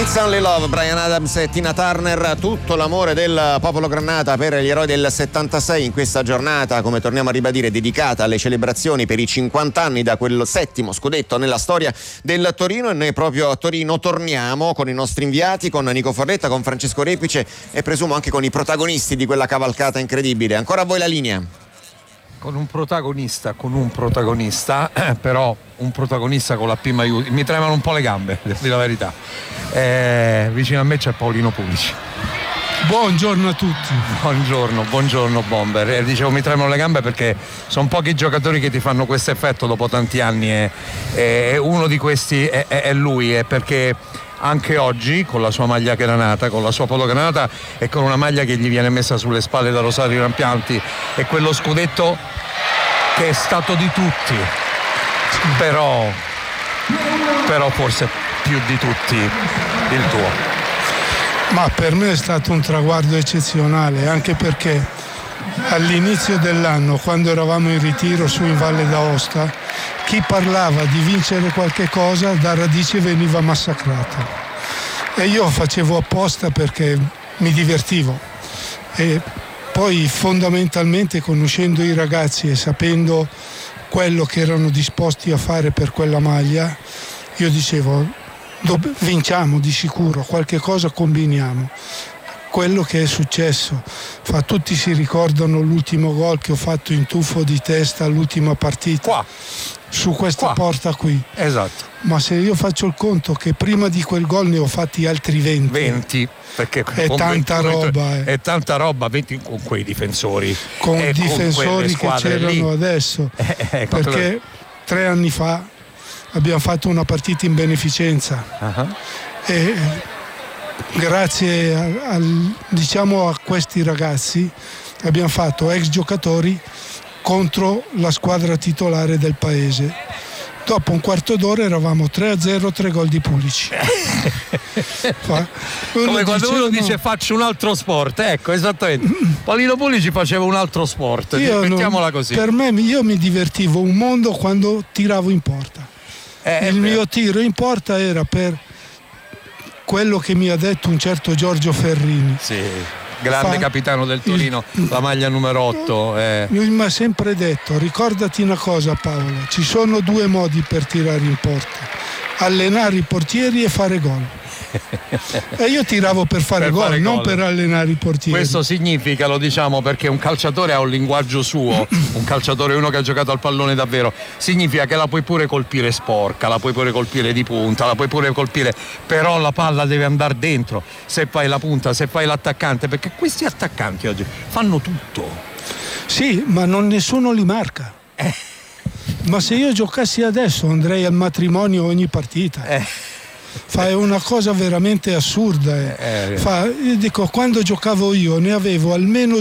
It's Only Love, Bryan Adams e Tina Turner, tutto l'amore del popolo Granata per gli eroi del 76 in questa giornata, come torniamo a ribadire, dedicata alle celebrazioni per i 50 anni da quel settimo scudetto nella storia del Torino. E noi proprio a Torino torniamo con i nostri inviati, con Nico Forletta, con Francesco Repice e presumo anche con i protagonisti di quella cavalcata incredibile. Ancora a voi la linea. Con un protagonista, però un protagonista con la P maiuscola. Mi tremano un po' le gambe, devo dire la verità. Vicino a me c'è Paolino Pulici. Buongiorno a tutti. Buongiorno Bomber. Dicevo, mi tremano le gambe perché sono pochi i giocatori che ti fanno questo effetto dopo tanti anni, e uno di questi è lui, perché anche oggi con la sua maglia granata, con la sua polo granata e con una maglia che gli viene messa sulle spalle da Rosario Rampianti, e quello scudetto che è stato di tutti, però forse più di tutti il tuo. Ma per me è stato un traguardo eccezionale, anche perché all'inizio dell'anno, quando eravamo in ritiro su in Valle d'Aosta, chi parlava di vincere qualche cosa da radice veniva massacrato, e io facevo apposta perché mi divertivo. E poi fondamentalmente, conoscendo i ragazzi e sapendo quello che erano disposti a fare per quella maglia, io dicevo vinciamo di sicuro, qualche cosa combiniamo. Quello che è successo, tutti si ricordano l'ultimo gol che ho fatto in tuffo di testa all'ultima partita su questa porta qui. Esatto. Ma se io faccio il conto che prima di quel gol ne ho fatti altri 20 perché è tanta roba. È tanta roba, 20 con quei difensori. Con difensori che c'erano lì adesso. Perché 3 anni fa abbiamo fatto una partita in beneficenza. E grazie a questi ragazzi abbiamo fatto ex giocatori contro la squadra titolare del paese. Dopo un quarto d'ora eravamo 3-0, 3 gol di Pulici. Come quando uno dice faccio un altro sport, ecco, esattamente. Paolino Pulici faceva un altro sport, mettiamola così. Per me, io mi divertivo un mondo quando tiravo in porta. Il mio tiro in porta era per quello che mi ha detto un certo Giorgio Ferrini. Sì, grande capitano del Torino, la maglia numero 8. Lui mi ha sempre detto: ricordati una cosa Paolo, ci sono 2 modi per tirare in porta: allenare i portieri e fare gol. E io tiravo per fare gol, non per allenare i portieri. Questo significa, lo diciamo perché un calciatore ha un linguaggio suo, un calciatore, uno che ha giocato al pallone davvero, significa che la puoi pure colpire sporca, la puoi pure colpire di punta, la puoi pure colpire, però la palla deve andare dentro, se fai la punta, se fai l'attaccante, perché questi attaccanti oggi fanno tutto. Sì, ma nessuno li marca. Ma se io giocassi adesso andrei al matrimonio ogni partita. È una cosa veramente assurda. Io dico, quando giocavo io ne avevo almeno